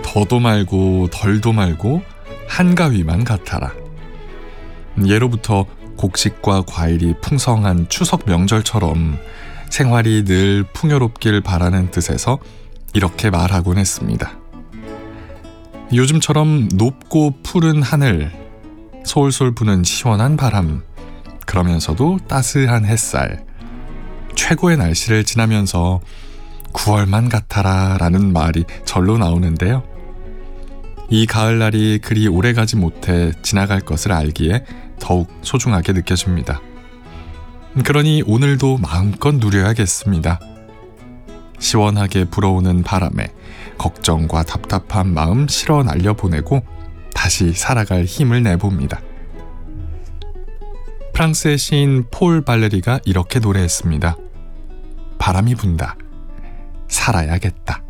더도 말고 덜도 말고 한가위만 같아라. 예로부터 곡식과 과일이 풍성한 추석 명절처럼 생활이 늘 풍요롭길 바라는 뜻에서 이렇게 말하곤 했습니다. 요즘처럼 높고 푸른 하늘, 솔솔 부는 시원한 바람, 그러면서도 따스한 햇살, 최고의 날씨를 지나면서 9월만 같아라 라는 말이 절로 나오는데요. 이 가을날이 그리 오래가지 못해 지나갈 것을 알기에 더욱 소중하게 느껴집니다. 그러니 오늘도 마음껏 누려야겠습니다. 시원하게 불어오는 바람에 걱정과 답답한 마음 실어 날려보내고 다시 살아갈 힘을 내봅니다. 프랑스의 시인 폴 발레리가 이렇게 노래했습니다. 바람이 분다. 살아야겠다.